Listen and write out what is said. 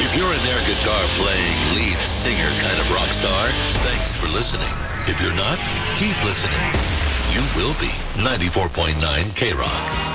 If you're an air guitar playing lead singer kind of rock star, thanks for listening. If you're not, keep listening. You will be. 94.9 K-Rock.